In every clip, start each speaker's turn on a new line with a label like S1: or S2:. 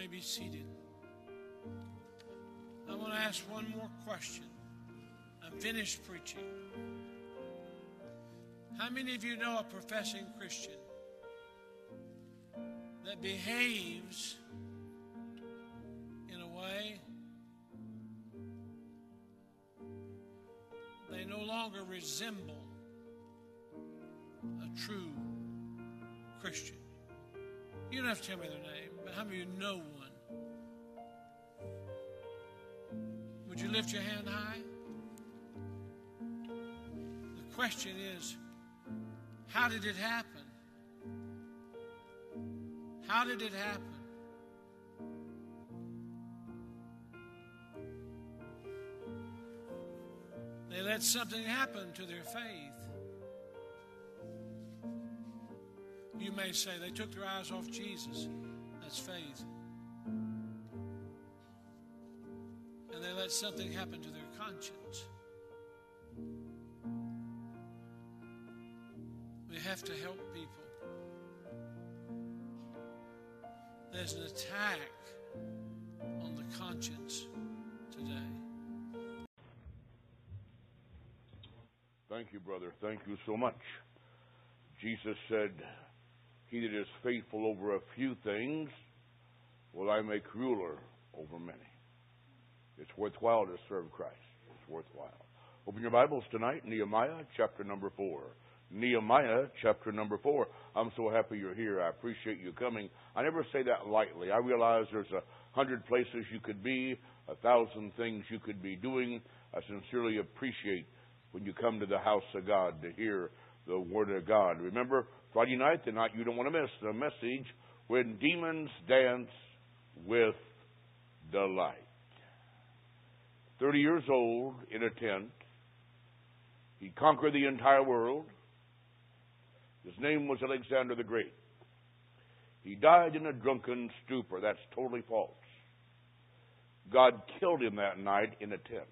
S1: may be seated. I want to ask one more question. I'm finished preaching. How many of you know a professing Christian that behaves in a way they no longer resemble a true Christian? You don't have to tell me their name, but how many of you know one? Would you lift your hand high? The question is, how did it happen? How did it happen? They let something happen to their faith. You may say they took their eyes off Jesus. That's faith. And they let something happen to their conscience. We have to help people. There's an attack on the conscience today.
S2: Thank you, brother. Thank you so much. Jesus said, "He that is faithful over a few things will I make ruler over many." It's worthwhile to serve Christ. It's worthwhile. Open your Bibles tonight, Nehemiah chapter number 4. Nehemiah chapter number 4. I'm so happy you're here. I appreciate you coming. I never say that lightly. I realize there's 100 places you could be, 1,000 things you could be doing. I sincerely appreciate when you come to the house of God to hear the Word of God. Remember, Friday night, the night you don't want to miss, the message, When Demons Dance with Delight. 30 years old in a tent. He conquered the entire world. His name was Alexander the Great. He died in a drunken stupor. That's totally false. God killed him that night in a tent.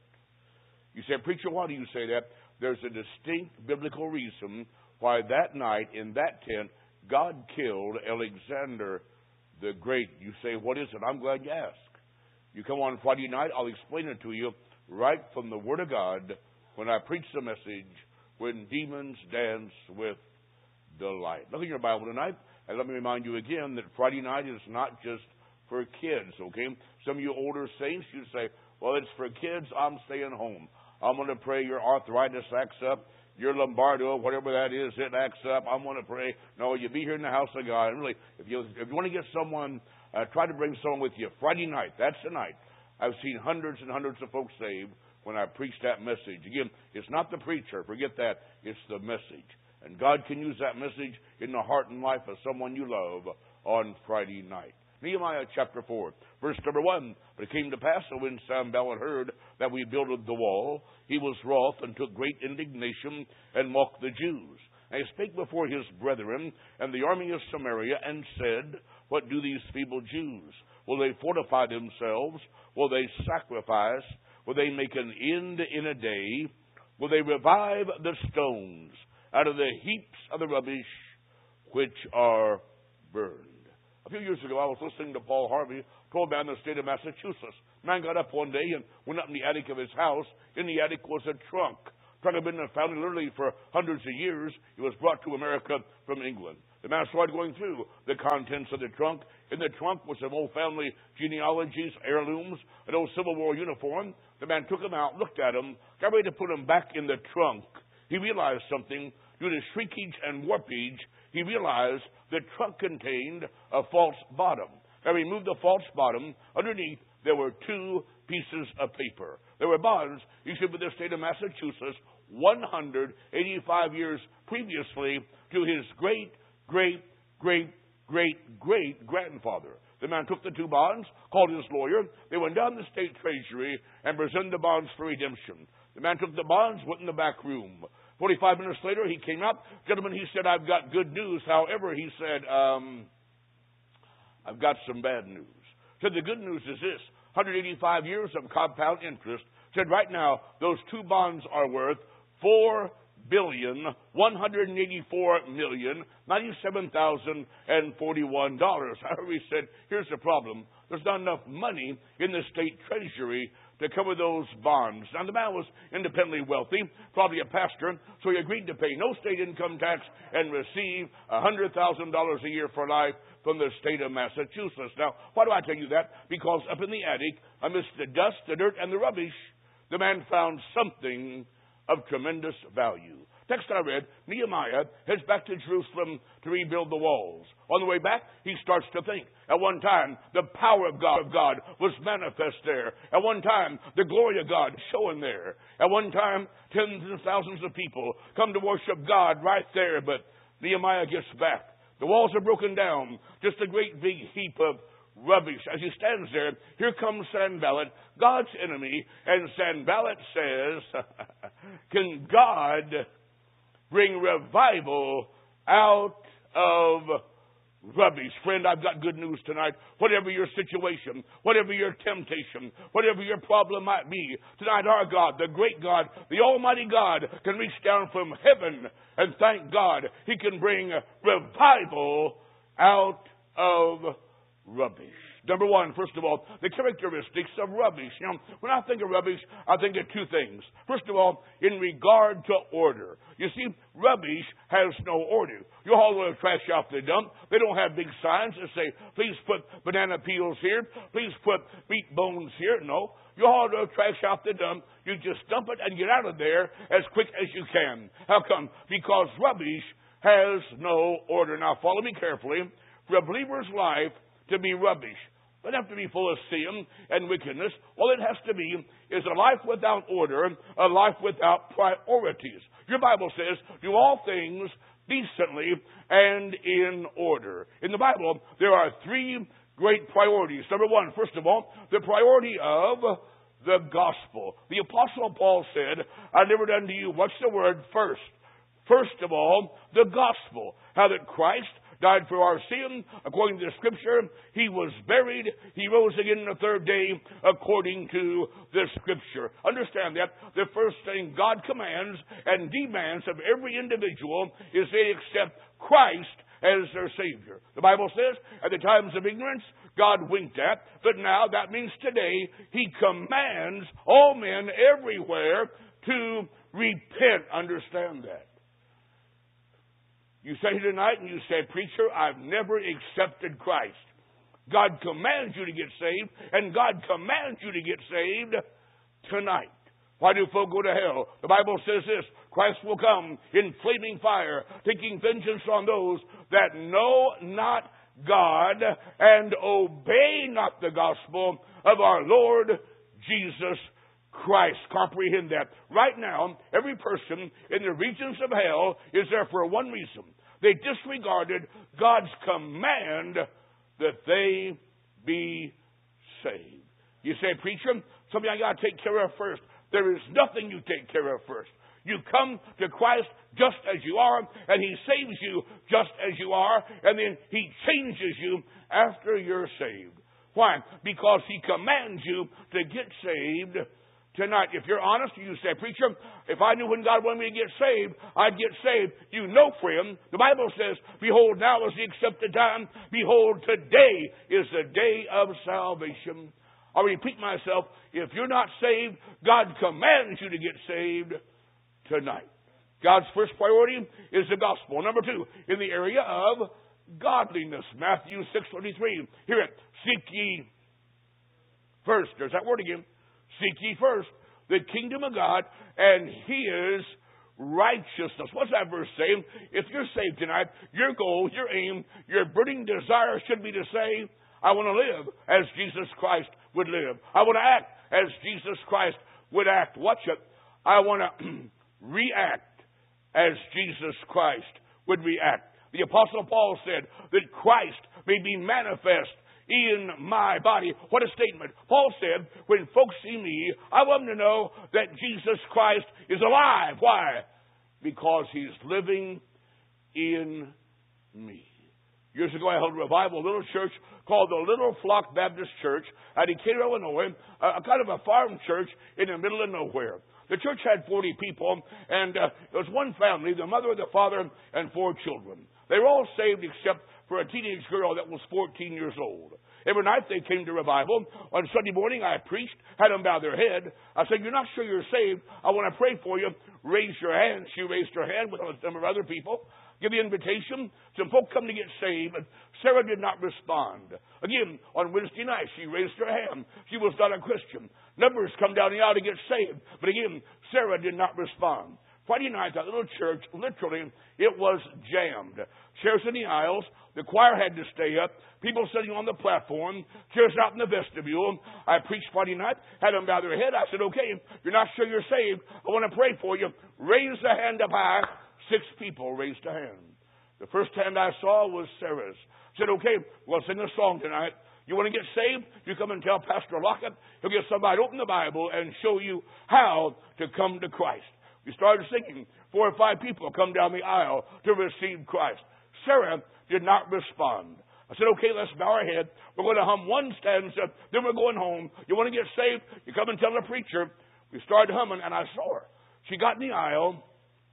S2: You say, "Preacher, why do you say that?" There's a distinct biblical reason why that night in that tent, God killed Alexander the Great. You say, "What is it?" I'm glad you asked. You come on Friday night, I'll explain it to you right from the Word of God when I preach the message, When Demons Dance with Delight. Look in your Bible tonight, and let me remind you again that Friday night is not just for kids, okay? Some of you older saints, you say, "Well, it's for kids, I'm staying home. I'm going to pray your arthritis acts up, your lumbardo, whatever that is, it acts up. I'm going to pray." No, you be here in the house of God. And really, if you want to get someone, try to bring someone with you. Friday night, that's the night. I've seen hundreds and hundreds of folks saved when I preach that message. Again, it's not the preacher. Forget that. It's the message. And God can use that message in the heart and life of someone you love on Friday night. Nehemiah chapter 4, verse number 1. "But it came to pass that when Sanballat heard that we builded the wall, he was wroth and took great indignation and mocked the Jews. And he spake before his brethren and the army of Samaria and said, What do these feeble Jews? Will they fortify themselves? Will they sacrifice? Will they make an end in a day? Will they revive the stones out of the heaps of the rubbish which are burned?" A few years ago, I was listening to Paul Harvey, told man in the state of Massachusetts. Man got up one day and went up in the attic of his house. In the attic was a trunk. Trunk had been found literally for hundreds of years. It was brought to America from England. The man started going through the contents of the trunk. In the trunk was some old family genealogies, heirlooms, an old Civil War uniform. The man took them out, looked at them, got ready to put them back in the trunk. He realized something. Due to shrinkage and warpage, he realized the trunk contained a false bottom. Now, he removed the false bottom. Underneath, there were 2 pieces of paper. There were bonds issued by the state of Massachusetts 185 years previously to his great-great-great-great-great-grandfather. The man took the 2 bonds, called his lawyer. They went down to the state treasury and presented the bonds for redemption. The man took the bonds, went in the back room. 45 minutes later, he came out. "Gentlemen," he said, "I've got good news. However," he said, "I've got some bad news." Said, "The good news is this. 185 years of compound interest." Said, "Right now, those 2 bonds are worth $4 $6,184,097,041. However, he said, here's the problem. There's not enough money in the state treasury to cover those bonds. Now, the man was independently wealthy, probably a pastor, so he agreed to pay no state income tax and receive $100,000 a year for life from the state of Massachusetts. Now, why do I tell you that? Because up in the attic, amidst the dust, the dirt, and the rubbish, the man found something of tremendous value. Text I read, Nehemiah heads back to Jerusalem to rebuild the walls. On the way back, he starts to think. At one time, the power of God was manifest there. At one time, the glory of God showing there. At one time, tens of thousands of people come to worship God right there. But Nehemiah gets back. The walls are broken down. Just a great big heap of rubbish. As he stands there, here comes Sanballat, God's enemy, and Sanballat says, can God bring revival out of rubbish? Friend, I've got good news tonight. Whatever your situation, whatever your temptation, whatever your problem might be, tonight our God, the great God, the Almighty God, can reach down from heaven and thank God He can bring revival out of rubbish. Number one, first of all, the characteristics of rubbish. Now, when I think of rubbish, I think of two things. First of all, in regard to order. You see, rubbish has no order. You haul the trash off the dump. They don't have big signs that say, please put banana peels here. Please put meat bones here. No. You haul the trash off the dump. You just dump it and get out of there as quick as you can. How come? Because rubbish has no order. Now, follow me carefully. For a believer's life to be rubbish, it doesn't have to be full of sin and wickedness. All it has to be is a life without order, a life without priorities. Your Bible says, do all things decently and in order. In the Bible, there are three great priorities. Number one, first of all, the priority of the gospel. The Apostle Paul said, I delivered unto you, what's the word? First. First of all, the gospel. How that Christ died for our sin, according to the Scripture. He was buried. He rose again the third day, according to the Scripture. Understand that the first thing God commands and demands of every individual is they accept Christ as their Savior. The Bible says, at the times of ignorance, God winked at, but now that means today, He commands all men everywhere to repent. Understand that. You say tonight and you say, preacher, I've never accepted Christ. God commands you to get saved, and God commands you to get saved tonight. Why do folk go to hell? The Bible says this, Christ will come in flaming fire, taking vengeance on those that know not God and obey not the gospel of our Lord Jesus Christ. Comprehend that. Right now, every person in the regions of hell is there for one reason. They disregarded God's command that they be saved. You say, preacher, something I got to take care of first. There is nothing you take care of first. You come to Christ just as you are, and He saves you just as you are, and then He changes you after you're saved. Why? Because He commands you to get saved tonight. If you're honest, you say, preacher, if I knew when God wanted me to get saved, I'd get saved. You know, friend, the Bible says, behold, now is the accepted time. Behold, today is the day of salvation. I'll repeat myself. If you're not saved, God commands you to get saved tonight. God's first priority is the gospel. Number two, in the area of godliness. Matthew 6:33. Hear it. Seek ye first. There's that word again. Seek ye first the kingdom of God and His righteousness. What's that verse saying? If you're saved tonight, your goal, your aim, your burning desire should be to say, I want to live as Jesus Christ would live. I want to act as Jesus Christ would act. Watch it. I want to react as Jesus Christ would react. The Apostle Paul said that Christ may be manifest in my body. What a statement. Paul said, when folks see me, I want them to know that Jesus Christ is alive. Why? Because He's living in me. Years ago, I held a revival, a little church called the Little Flock Baptist Church at Decatur, Illinois, a kind of a farm church in the middle of nowhere. The church had 40 people, and there was one family, the mother, the father, and 4 children. They were all saved except for a teenage girl that was 14 years old. Every night they came to revival. On Sunday morning I preached, had them bow their head. I said, "You're not sure you're saved? I want to pray for you. Raise your hand." She raised her hand with a number of other people. Give the invitation. Some folk come to get saved. Sarah did not respond. Again, on Wednesday night, she raised her hand. She was not a Christian. Numbers come down the aisle to get saved. But again, Sarah did not respond. Friday night, that little church, literally, it was jammed. Chairs in the aisles. The choir had to stay up. People sitting on the platform. Chairs out in the vestibule. I preached Friday night. Had them bow their head. I said, "Okay, if you're not sure you're saved, I want to pray for you. Raise the hand up high." 6 people raised a hand. The first hand I saw was Sarah's. I said, "Okay, we'll sing a song tonight. You want to get saved? You come and tell Pastor Lockett. He'll get somebody to open the Bible and show you how to come to Christ." We started singing. 4 or 5 people come down the aisle to receive Christ. Sarah did not respond. I said, "Okay, let's bow our head. We're going to hum one stanza, then we're going home. You want to get saved? You come and tell the preacher." We started humming, and I saw her. She got in the aisle,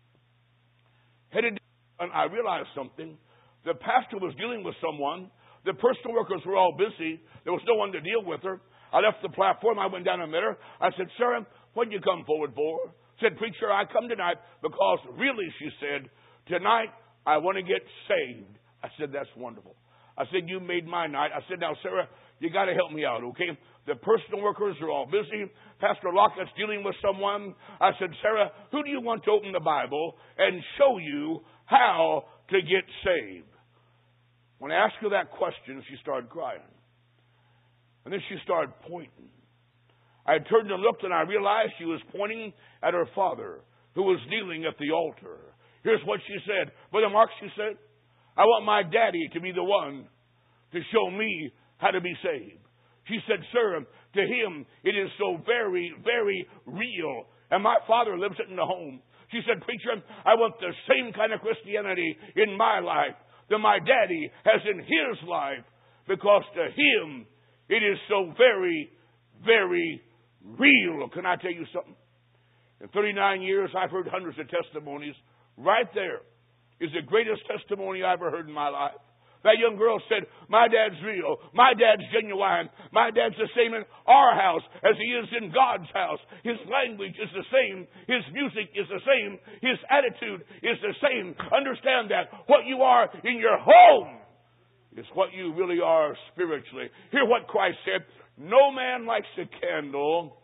S2: headed, and I realized something. The pastor was dealing with someone. The personal workers were all busy. There was no one to deal with her. I left the platform. I went down and met her. I said, "Sarah, what did you come forward for?" Said, "Preacher, I come tonight because really," she said, "tonight I want to get saved." I said, "That's wonderful." I said, "You made my night." I said, "Now, Sarah, you got to help me out, okay? The personal workers are all busy. Pastor Lockett's dealing with someone." I said, "Sarah, who do you want to open the Bible and show you how to get saved?" When I asked her that question, she started crying. And then she started pointing. I turned and looked, and I realized she was pointing at her father, who was kneeling at the altar. Here's what she said. "Brother Mark," she said, "I want my daddy to be the one to show me how to be saved." She said, "Sir, to him it is so very, very real. And my father lives it in the home." She said, "Preacher, I want the same kind of Christianity in my life that my daddy has in his life, because to him it is so very, very real." Can I tell you something? In 39 years, I've heard hundreds of testimonies. Right there is the greatest testimony I ever heard in my life. That young girl said, "My dad's real. My dad's genuine. My dad's the same in our house as he is in God's house. His language is the same. His music is the same. His attitude is the same. Understand that. What you are in your home is what you really are spiritually." Hear what Christ said. "No man lights a candle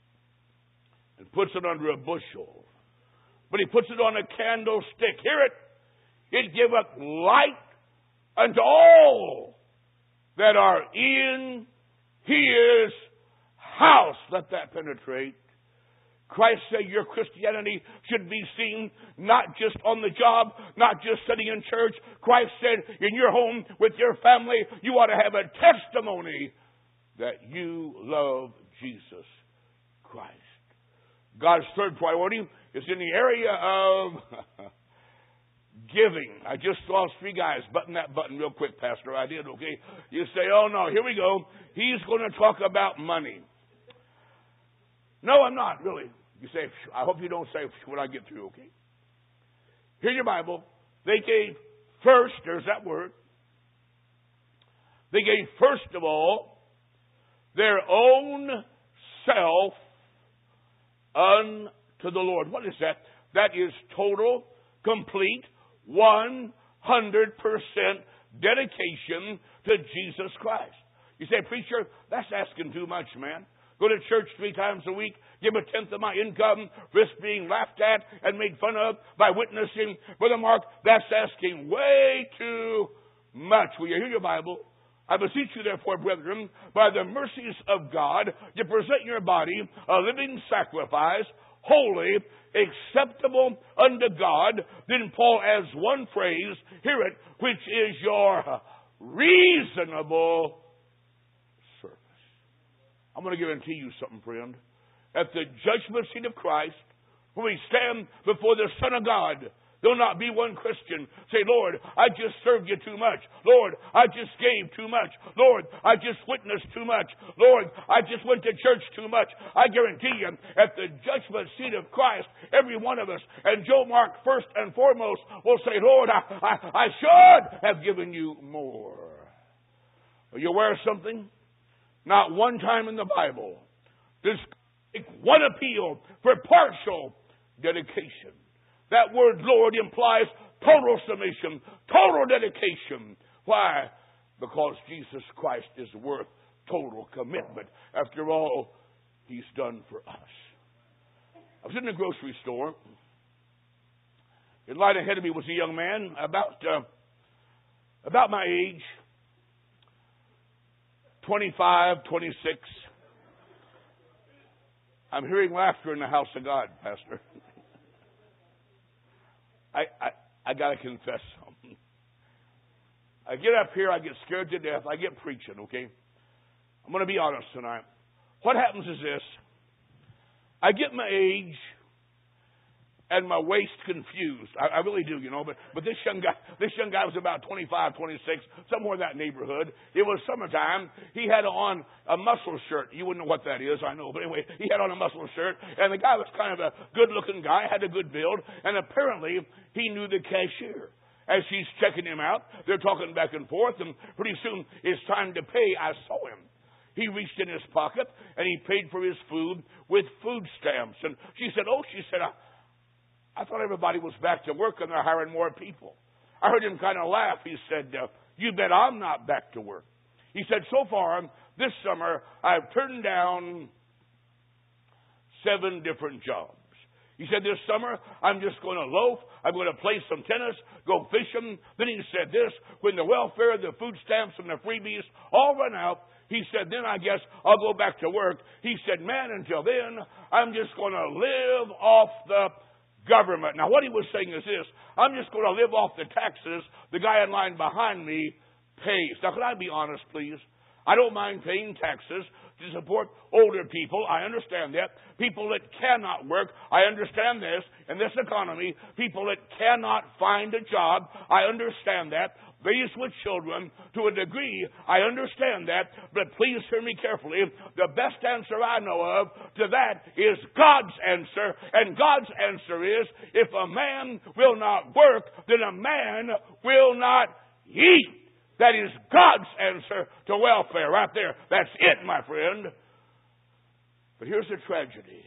S2: and puts it under a bushel, but he puts it on a candlestick." Hear it. "It giveth light unto all that are in his house." Let that penetrate. Christ said your Christianity should be seen not just on the job, not just sitting in church. Christ said in your home with your family, you ought to have a testimony that you love Jesus Christ. God's third priority is in the area of giving. I just saw 3 guys button that button real quick, Pastor. I did, okay? You say, "Oh, no, here we go. He's going to talk about money." No, I'm not, really. You say, I hope you don't say when I get through, okay? Here's your Bible. They gave first, there's that word. They gave first of all their own self unto the Lord. What is that? That is total, complete, 100% dedication to Jesus Christ. You say, "Preacher, that's asking too much, man. Go to church 3 times a week, give a tenth of my income, risk being laughed at and made fun of by witnessing." Brother Mark, that's asking way too much. Will you hear your Bible? "I beseech you, therefore, brethren, by the mercies of God, to present your body a living sacrifice, holy, acceptable unto God." Then Paul adds one phrase, hear it, "which is your reasonable service." I'm going to guarantee you something, friend. At the judgment seat of Christ, when we stand before the Son of God, There'll not be one Christian say, Lord, I just served you too much. Lord, I just gave too much. Lord, I just witnessed too much. Lord, I just went to church too much. I guarantee you, at the judgment seat of Christ, every one of us, and Joe Mark first and foremost, will say, Lord, I should have given you more. Are you aware of something? Not one time in the Bible does make one appeal for partial dedication. That word, Lord, implies total submission, total dedication. Why? Because Jesus Christ is worth total commitment. After all, He's done for us. I was in the grocery store. In line ahead of me was a young man about my age, 25, 26. I'm hearing laughter in the house of God, Pastor. I got to confess something. I get up here, I get scared to death, I get preaching, okay? I'm going to be honest tonight. What happens is this. I get my age and my waist confused. I really do, you know. But this young guy was about 25, 26, somewhere in that neighborhood. It was summertime. He had on a muscle shirt. You wouldn't know what that is, I know. But anyway, he had on a muscle shirt. And the guy was kind of a good-looking guy, had a good build. And apparently, he knew the cashier. As she's checking him out, they're talking back and forth. And pretty soon, it's time to pay. I saw him. He reached in his pocket, and he paid for his food with food stamps. And she said, I thought everybody was back to work and they're hiring more people. I heard him kind of laugh. He said, you bet I'm not back to work. He said, so far, this summer, I've turned down 7 different jobs. He said, this summer, I'm just going to loaf. I'm going to play some tennis, go fishing. Then he said this, when the welfare, the food stamps, and the freebies all run out, he said, then I guess I'll go back to work. He said, man, until then, I'm just going to live off the government. Now, what he was saying is this. I'm just going to live off the taxes the guy in line behind me pays. Now, can I be honest, please? I don't mind paying taxes to support older people. I understand that. People that cannot work. I understand this. In this economy, people that cannot find a job. I understand that. Raised with children, to a degree, I understand that, but please hear me carefully. The best answer I know of to that is God's answer, and God's answer is, if a man will not work, then a man will not eat. That is God's answer to welfare right there. That's it, my friend. But here's the tragedy.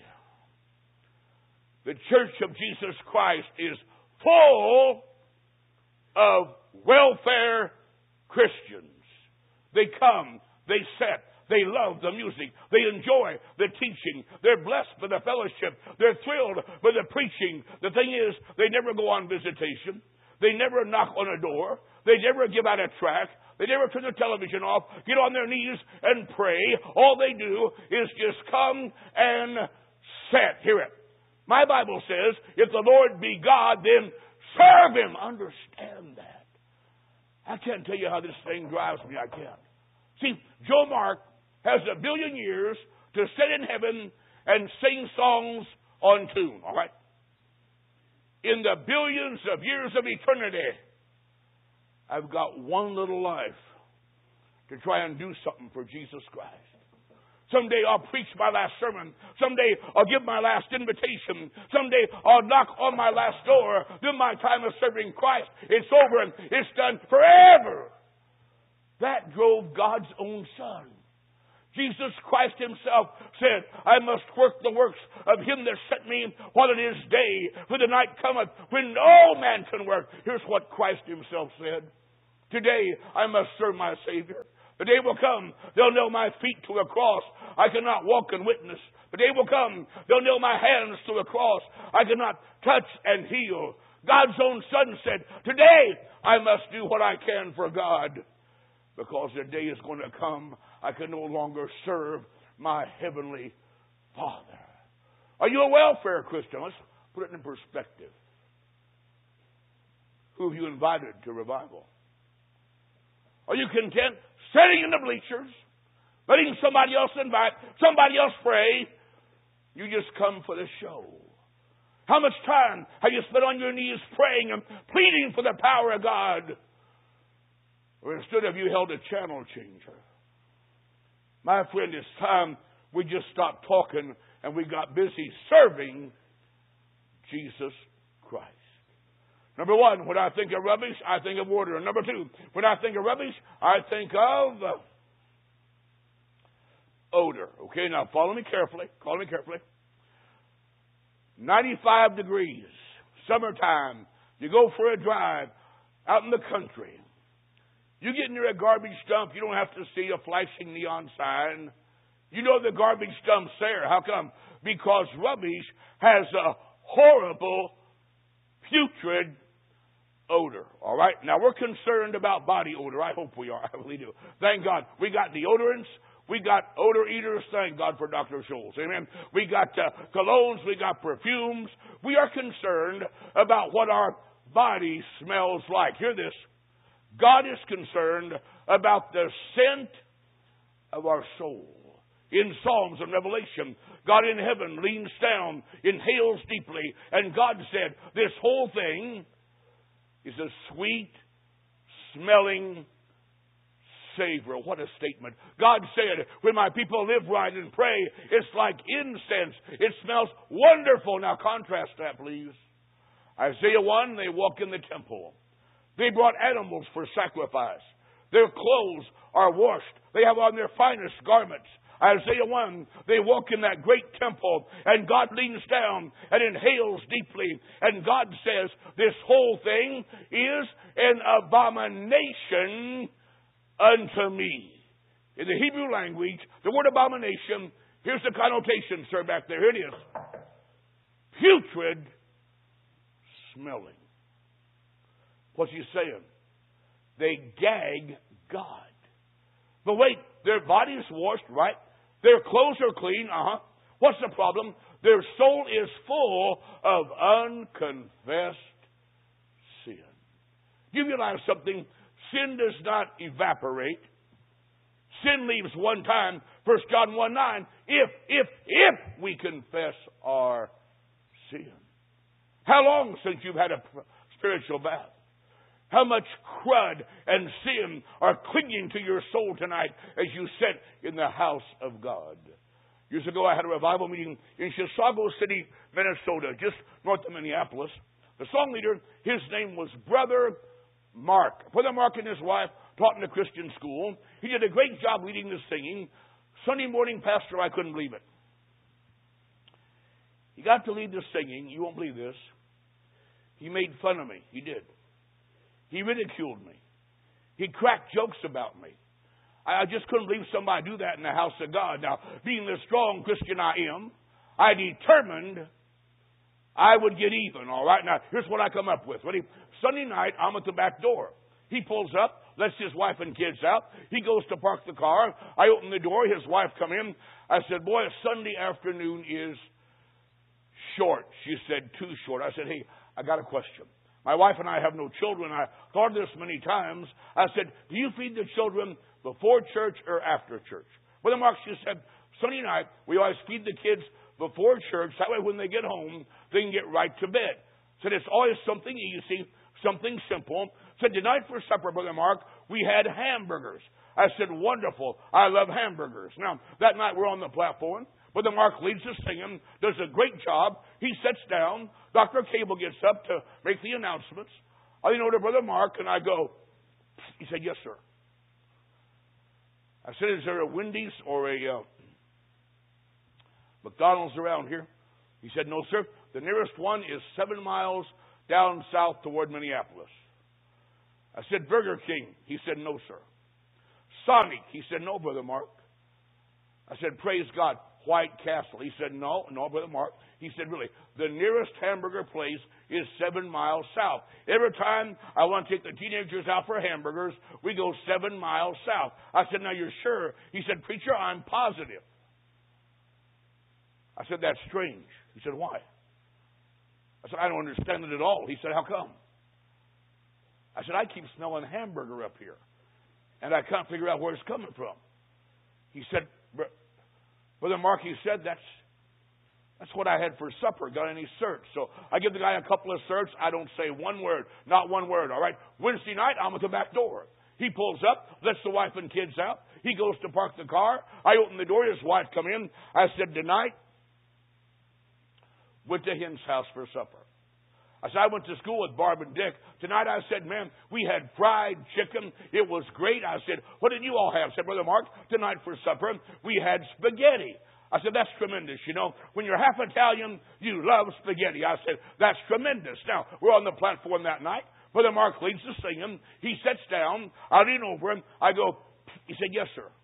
S2: The Church of Jesus Christ is full of welfare Christians. They come, they sit, they love the music, they enjoy the teaching, they're blessed by the fellowship, they're thrilled by the preaching. The thing is, they never go on visitation, they never knock on a door, they never give out a tract, they never turn the television off, get on their knees and pray. All they do is just come and sit. Hear it. My Bible says, if the Lord be God, then serve Him. Understand that. I can't tell you how this thing drives me. I can't. See, Joe Mark has 1 billion years to sit in heaven and sing songs on tune. All right? In the billions of years of eternity, I've got one little life to try and do something for Jesus Christ. Someday I'll preach my last sermon. Someday I'll give my last invitation. Someday I'll knock on my last door. Then my time of serving Christ, it's over and it's done forever. That drove God's own Son. Jesus Christ Himself said, I must work the works of Him that sent me while it is day, for the night cometh when no man can work. Here's what Christ Himself said. Today I must serve my Savior. The day will come, they'll nail my feet to a cross. I cannot walk and witness. The day will come, they'll nail my hands to a cross. I cannot touch and heal. God's own Son said, today I must do what I can for God. Because the day is going to come, I can no longer serve my Heavenly Father. Are you a welfare Christian? Let's put it in perspective. Who have you invited to revival? Are you content sitting in the bleachers, letting somebody else invite, somebody else pray? You just come for the show. How much time have you spent on your knees praying and pleading for the power of God? Or instead have you held a channel changer? My friend, it's time we just stopped talking and we got busy serving Jesus Christ. Number one, when I think of rubbish, I think of order. And number two, when I think of rubbish, I think of odor. Okay, now follow me carefully. Follow me carefully. 95 degrees, summertime. You go for a drive out in the country. You get near a garbage dump, you don't have to see a flashing neon sign. You know the garbage dump's there. How come? Because rubbish has a horrible, putrid odor. All right? Now, we're concerned about body odor. I hope we are. I really do. Thank God. We got deodorants. We got odor eaters. Thank God for Dr. Scholl's. Amen. We got colognes. We got perfumes. We are concerned about what our body smells like. Hear this. God is concerned about the scent of our soul. In Psalms and Revelation, God in heaven leans down, inhales deeply, and God said, this whole thing is a sweet-smelling savor. What a statement. God said, when my people live right and pray, it's like incense. It smells wonderful. Now contrast that, please. Isaiah 1, they walk in the temple. They brought animals for sacrifice. Their clothes are washed. They have on their finest garments. Isaiah 1, they walk in that great temple, and God leans down and inhales deeply, and God says, this whole thing is an abomination unto me. In the Hebrew language, the word abomination, here's the connotation, sir, back there. Here it is. Putrid smelling. What's he saying? They gag God. But wait, their body's washed, right? Their clothes are clean, What's the problem? Their soul is full of unconfessed sin. Do you realize something? Sin does not evaporate. Sin leaves one time. 1 John 1:9. If we confess our sin. How long since you've had a spiritual bath? How much crud and sin are clinging to your soul tonight as you sit in the house of God? Years ago, I had a revival meeting in Chisago City, Minnesota, just north of Minneapolis. The song leader, his name was Brother Mark. Brother Mark and his wife taught in a Christian school. He did a great job leading the singing. Sunday morning pastor, I couldn't believe it. He got to lead the singing. You won't believe this. He made fun of me. He did. He ridiculed me. He cracked jokes about me. I just couldn't believe somebody do that in the house of God. Now, being the strong Christian I am, I determined I would get even, all right? Now, here's what I come up with. Ready? Sunday night, I'm at the back door. He pulls up, lets his wife and kids out. He goes to park the car. I open the door. His wife come in. I said, boy, Sunday afternoon is short. She said, too short. I said, hey, I got a question. My wife and I have no children. I thought of this many times. I said, do you feed the children before church or after church? Brother Mark, she said, Sunday night, we always feed the kids before church. That way when they get home, they can get right to bed. Said, it's always something easy, something simple. Said, tonight for supper, Brother Mark, we had hamburgers. I said, wonderful. I love hamburgers. Now, that night we're on the platform. Brother Mark leads the singing, does a great job. He sits down. Dr. Cable gets up to make the announcements. I lean over to Brother Mark and I go, he said, yes, sir. I said, is there a Wendy's or a McDonald's around here? He said, no, sir. The nearest one is 7 miles down south toward Minneapolis. I said, Burger King. He said, no, sir. Sonic. He said, no, Brother Mark. I said, praise God. White Castle. He said, no, Brother Mark. He said, really, the nearest hamburger place is 7 miles south. Every time I want to take the teenagers out for hamburgers, we go 7 miles south. I said, now you're sure? He said, preacher, I'm positive. I said, that's strange. He said, why? I said, I don't understand it at all. He said, how come? I said, I keep smelling hamburger up here, and I can't figure out where it's coming from. He said, Brother Mark, he said, that's That's what I had for supper. Got any certs? So I give the guy a couple of certs. I don't say one word. Not one word, all right? Wednesday night, I'm at the back door. He pulls up, lets the wife and kids out. He goes to park the car. I open the door. His wife come in. I said, tonight, went to Hen's house for supper. I said, I went to school with Barb and Dick. Tonight I said, man, we had fried chicken. It was great. I said, what did you all have? I said, Brother Mark, tonight for supper, we had spaghetti. I said, that's tremendous. You know, when you're half Italian, you love spaghetti. I said, that's tremendous. Now, we're on the platform that night. Brother Mark leads the singing. He sits down. I lean over him. I go, he said, yes, sir.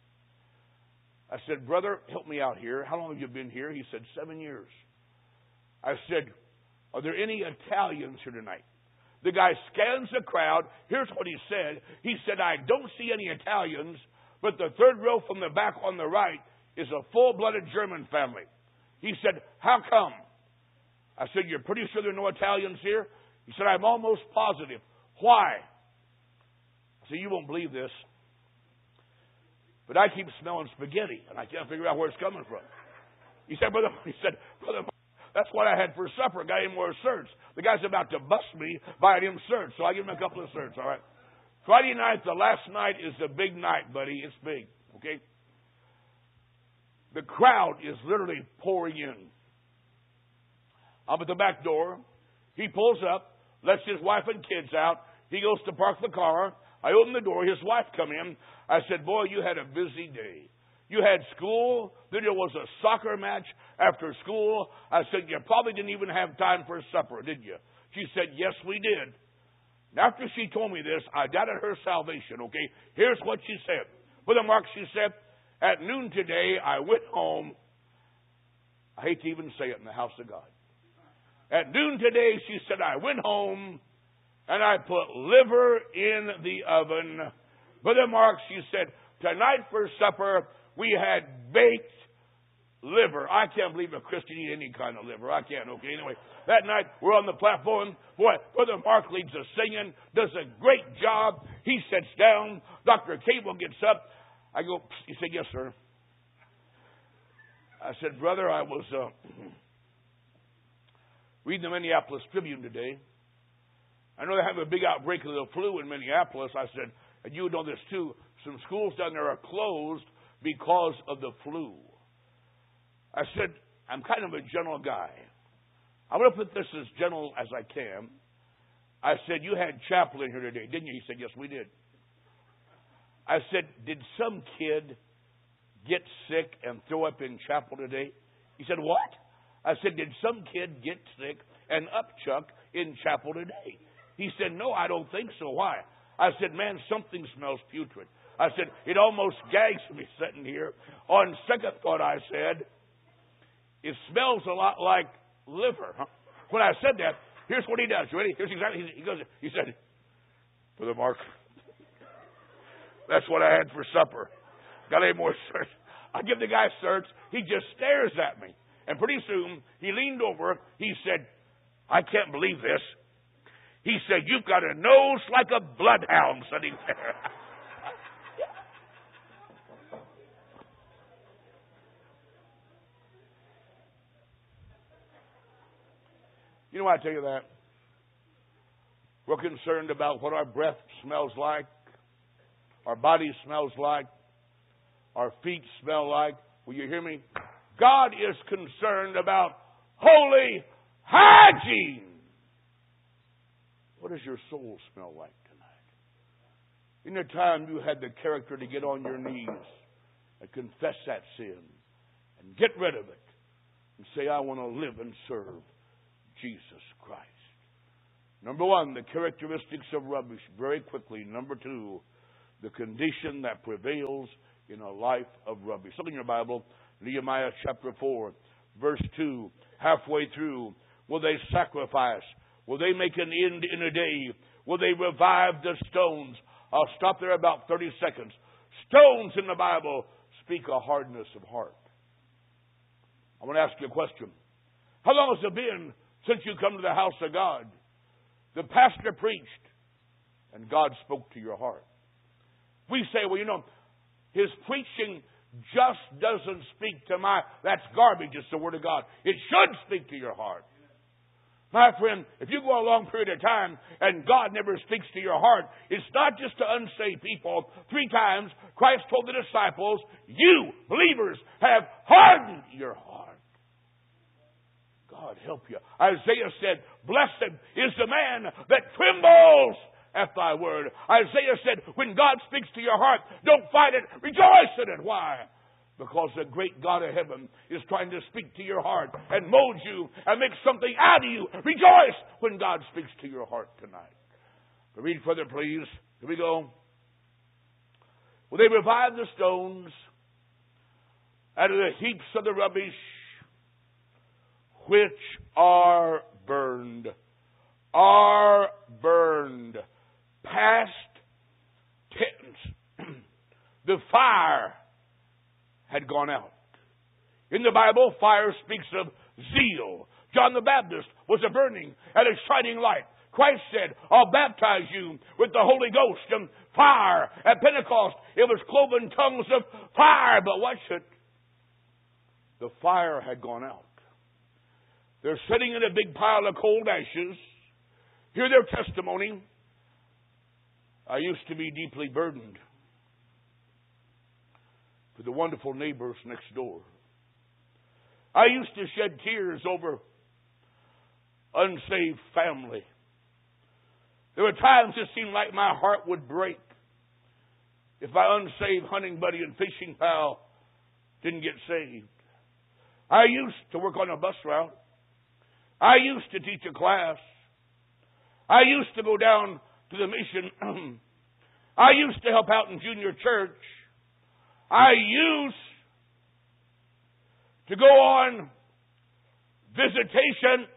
S2: I said, brother, help me out here. How long have you been here? He said, 7 years. I said, are there any Italians here tonight? The guy scans the crowd. Here's what he said. He said, I don't see any Italians, but the third row from the back on the right is a full-blooded German family. He said, how come? I said, you're pretty sure there are no Italians here? He said, I'm almost positive. Why? I said, you won't believe this, but I keep smelling spaghetti, and I can't figure out where it's coming from. He said, brother, that's what I had for supper. Got him more certs. The guy's about to bust me buying him certs, so I give him a couple of certs, all right? Friday night, the last night, is the big night, buddy. It's big, okay? The crowd is literally pouring in. I'm at the back door. He pulls up, lets his wife and kids out. He goes to park the car. I open the door. His wife come in. I said, boy, you had a busy day. You had school. Then there was a soccer match after school. I said, you probably didn't even have time for supper, did you? She said, yes, we did. And after she told me this, I doubted her salvation, okay? Here's what she said. Brother Mark, she said, at noon today, I went home. I hate to even say it in the house of God. At noon today, she said, I went home and I put liver in the oven. Brother Mark, she said, tonight for supper, we had baked liver. I can't believe a Christian eat any kind of liver. I can't, okay? Anyway, that night, we're on the platform. Boy, Brother Mark leads the singing, does a great job. He sits down. Dr. Cable gets up. I go, he said, yes, sir. I said, brother, I was reading the Minneapolis Tribune today. I know they have a big outbreak of the flu in Minneapolis. I said, and you know this too, some schools down there are closed because of the flu. I said, I'm kind of a gentle guy. I'm going to put this as gentle as I can. I said, you had chapel in here today, didn't you? He said, yes, we did. I said, did some kid get sick and throw up in chapel today? He said, what? I said, did some kid get sick and upchuck in chapel today? He said, no, I don't think so. Why? I said, man, something smells putrid. I said, it almost gags me sitting here. On second thought, I said, it smells a lot like liver. Huh? When I said that, here's what he does. You ready? Here's exactly, he said, Brother Mark, that's what I had for supper. Got any more certs? I give the guy certs. He just stares at me. And pretty soon, he leaned over. He said, I can't believe this. He said, you've got a nose like a bloodhound sitting there. You know why I tell you that? We're concerned about what our breath smells like, our body smells like, our feet smell like. Will you hear me? God is concerned about holy hygiene. What does your soul smell like tonight? In the time you had the character to get on your knees and confess that sin and get rid of it and say, I want to live and serve Jesus Christ. Number one, the characteristics of rubbish. Very quickly. Number two, the condition that prevails in a life of rubbish. Look in your Bible, Nehemiah chapter 4, verse 2. Halfway through, will they sacrifice? Will they make an end in a day? Will they revive the stones? I'll stop there about 30 seconds. Stones in the Bible speak a hardness of heart. I want to ask you a question. How long has it been since you come to the house of God? The pastor preached, and God spoke to your heart. We say, well, you know, his preaching just doesn't speak to that's garbage. It's the Word of God. It should speak to your heart. My friend, if you go a long period of time and God never speaks to your heart, it's not just to unsaved people. 3 times Christ told the disciples, you, believers, have hardened your heart. God help you. Isaiah said, blessed is the man that trembles at thy word. Isaiah said, when God speaks to your heart, don't fight it, rejoice in it. Why? Because the great God of heaven is trying to speak to your heart and mold you and make something out of you. Rejoice when God speaks to your heart tonight. But read further, please. Here we go. Well, they revived the stones out of the heaps of the rubbish which are burned. Past tense. The fire had gone out. In the Bible, fire speaks of zeal. John the Baptist was a burning and a shining light. Christ said, I'll baptize you with the Holy Ghost and fire. At Pentecost, it was cloven tongues of fire. But watch it. The fire had gone out. They're sitting in a big pile of cold ashes. Hear their testimony. I used to be deeply burdened for the wonderful neighbors next door. I used to shed tears over unsaved family. There were times it seemed like my heart would break if my unsaved hunting buddy and fishing pal didn't get saved. I used to work on a bus route. I used to teach a class. I used to go down to the mission. I used to help out in junior church. I used to go on visitation.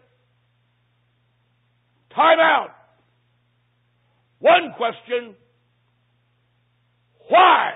S2: Time out. One question. Why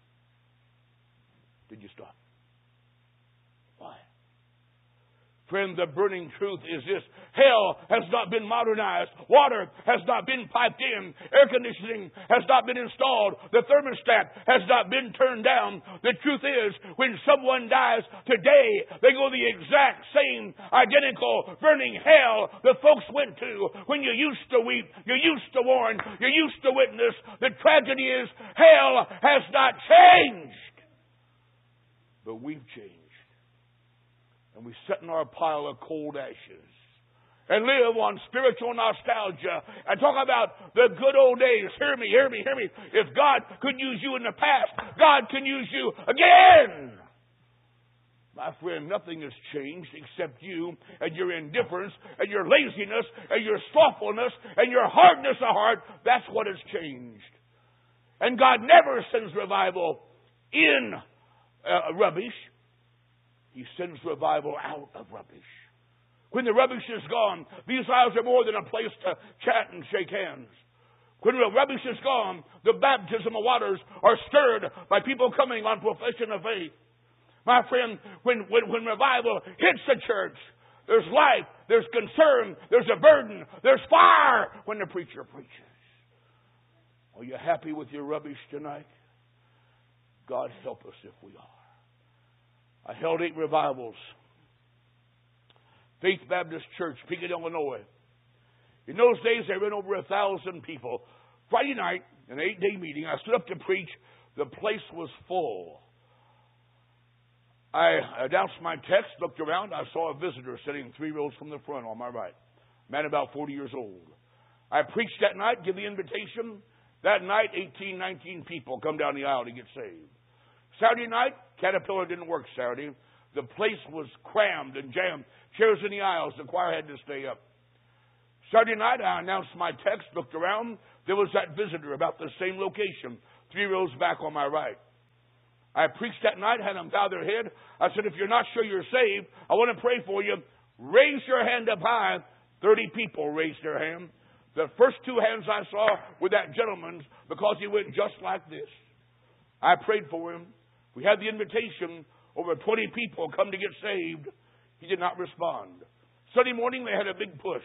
S2: did you stop? Why? Friend, the burning truth is this. Hell has not been modernized. Water has not been piped in. Air conditioning has not been installed. The thermostat has not been turned down. The truth is, when someone dies today, they go the exact same identical burning hell the folks went to when you used to weep, you used to warn, you used to witness. The tragedy is hell has not changed. But we've changed. And we sit in our pile of cold ashes and live on spiritual nostalgia and talk about the good old days. Hear me, hear me, hear me. If God could use you in the past, God can use you again. My friend, nothing has changed except you and your indifference and your laziness and your slothfulness and your hardness of heart. That's what has changed. And God never sends revival in rubbish. He sends revival out of rubbish. When the rubbish is gone, these lives are more than a place to chat and shake hands. When the rubbish is gone, the baptism of waters are stirred by people coming on profession of faith. My friend, when revival hits the church, there's life, there's concern, there's a burden, there's fire when the preacher preaches. Are you happy with your rubbish tonight? God help us if we are. I held 8 revivals. Faith Baptist Church, Pekin, Illinois. In those days, there were over 1,000 people. Friday night, an 8-day meeting, I stood up to preach. The place was full. I announced my text, looked around. I saw a visitor sitting 3 rows from the front on my right. Man about 40 years old. I preached that night, give the invitation. That night, 18, 19 people come down the aisle to get saved. Saturday night, Caterpillar didn't work Saturday. The place was crammed and jammed. Chairs in the aisles. The choir had to stay up. Saturday night, I announced my text, looked around. There was that visitor about the same location, 3 rows back on my right. I preached that night, had them bow their head. I said, if you're not sure you're saved, I want to pray for you. Raise your hand up high. 30 people raised their hand. The first 2 hands I saw were that gentleman's because he went just like this. I prayed for him. We had the invitation. Over 20 people come to get saved. He did not respond. Sunday morning, they had a big push.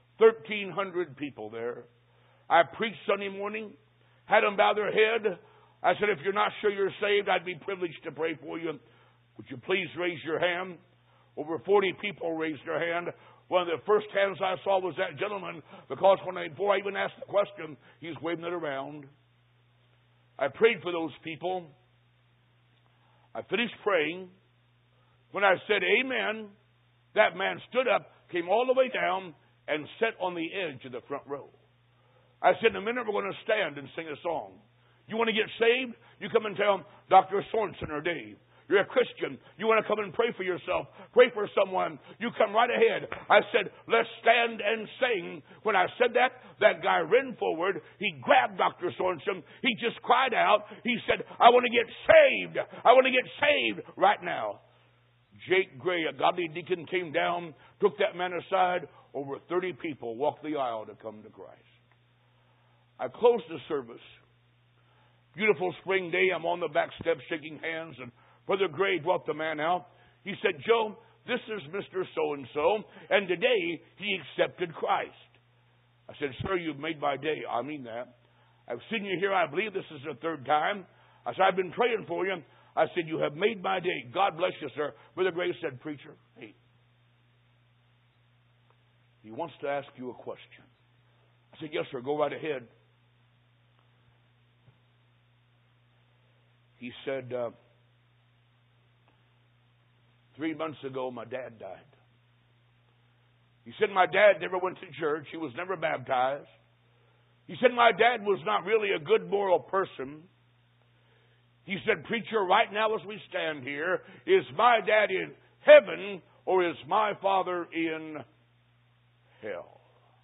S2: 1,300 people there. I preached Sunday morning, had them bow their head. I said, if you're not sure you're saved, I'd be privileged to pray for you. Would you please raise your hand? Over 40 people raised their hand. One of the first hands I saw was that gentleman, because before I even asked the question, he's waving it around. I prayed for those people. I finished praying. When I said amen, that man stood up, came all the way down, and sat on the edge of the front row. I said, in a minute we're going to stand and sing a song. You want to get saved? You come and tell Dr. Sorensen or Dave. You're a Christian. You want to come and pray for yourself. Pray for someone. You come right ahead. I said, let's stand and sing. When I said that, that guy ran forward. He grabbed Dr. Sorensen. He just cried out. He said, I want to get saved. I want to get saved right now. Jake Gray, a godly deacon, came down, took that man aside. Over 30 people walked the aisle to come to Christ. I closed the service. Beautiful spring day. I'm on the back steps shaking hands, and Brother Gray brought the man out. He said, Joe, this is Mr. So-and-so, and today he accepted Christ. I said, sir, you've made my day. I mean that. I've seen you here. I believe this is the third time. I said, I've been praying for you. I said, you have made my day. God bless you, sir. Brother Gray said, preacher, hey, he wants to ask you a question. I said, yes, sir, go right ahead. He said, 3 months ago, my dad died. He said, my dad never went to church. He was never baptized. He said, my dad was not really a good moral person. He said, preacher, right now as we stand here, is my dad in heaven or is my father in hell?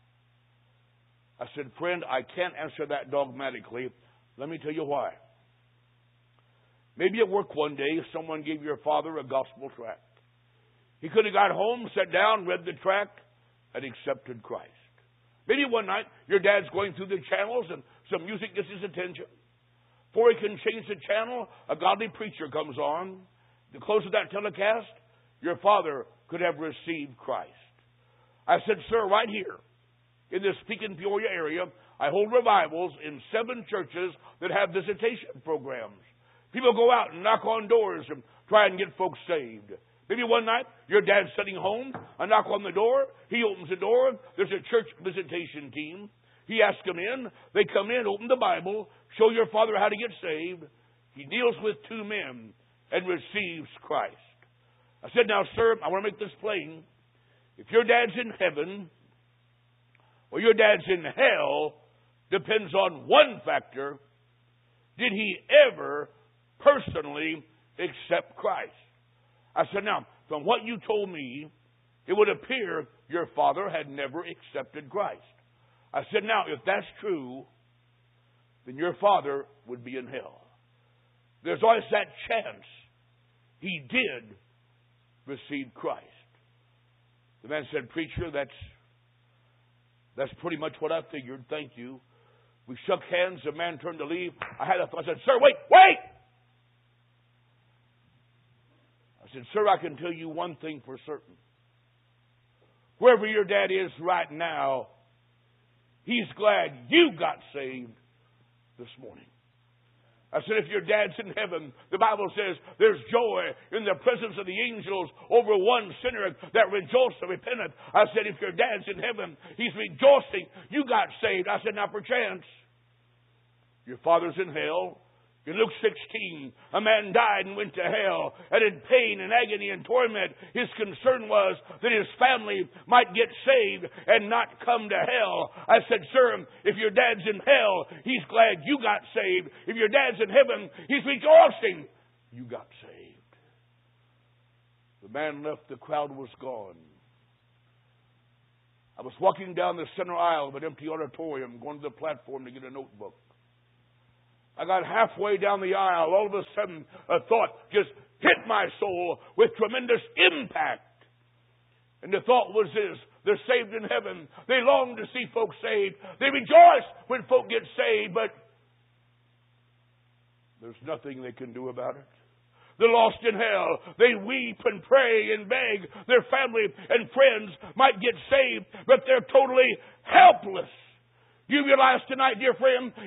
S2: I said, friend, I can't answer that dogmatically. Let me tell you why. Maybe at work one day, someone gave your father a gospel tract. He could have got home, sat down, read the tract, and accepted Christ. Maybe one night, your dad's going through the channels and some music gets his attention. Before he can change the channel, a godly preacher comes on. At the close of that telecast, your father could have received Christ. I said, sir, right here, in this Pekin Peoria area, I hold revivals in 7 churches that have visitation programs. People go out and knock on doors and try and get folks saved. Maybe one night, your dad's sitting home, I knock on the door, he opens the door, there's a church visitation team. He asks them in, they come in, open the Bible, show your father how to get saved. He deals with 2 men and receives Christ. I said, now, sir, I want to make this plain. If your dad's in heaven or your dad's in hell, depends on one factor. Did he ever personally accept Christ? I said, now, from what you told me, it would appear your father had never accepted Christ. I said, now, if that's true, then your father would be in hell. There's always that chance he did receive Christ. The man said, preacher, that's pretty much what I figured. Thank you. We shook hands. The man turned to leave. I said, sir, wait! I said, sir, I can tell you one thing for certain. Wherever your dad is right now, he's glad you got saved this morning. I said, if your dad's in heaven, the Bible says there's joy in the presence of the angels over one sinner that rejoices and repenteth. I said, if your dad's in heaven, he's rejoicing you got saved. I said, now perchance, your father's in hell. In Luke 16, a man died and went to hell, and in pain and agony and torment, his concern was that his family might get saved and not come to hell. I said, sir, if your dad's in hell, he's glad you got saved. If your dad's in heaven, he's rejoicing you got saved. The man left, the crowd was gone. I was walking down the center aisle of an empty auditorium, going to the platform to get a notebook. I got halfway down the aisle. All of a sudden, a thought just hit my soul with tremendous impact. And the thought was this: they're saved in heaven. They long to see folks saved. They rejoice when folk get saved, but there's nothing they can do about it. The lost in hell, they weep and pray and beg. Their family and friends might get saved, but they're totally helpless. You realize tonight, dear friend,